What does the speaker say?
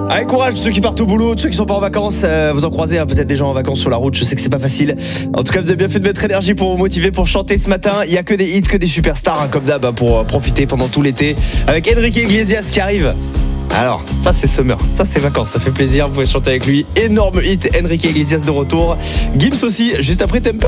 Allez, courage ceux qui partent au boulot, ceux qui sont pas en vacances, vous en croisez peut-être des gens en vacances sur la route, je sais que c'est pas facile. En tout cas, vous avez bien fait de mettre énergie pour vous motiver, pour chanter ce matin. Il y a que des hits, que des superstars comme d'hab pour profiter pendant tout l'été. Avec Enrique Iglesias qui arrive. Alors, ça c'est summer, ça c'est vacances, ça fait plaisir, vous pouvez chanter avec lui. Énorme hit, Enrique Iglesias de retour. Gims aussi, juste après Temper.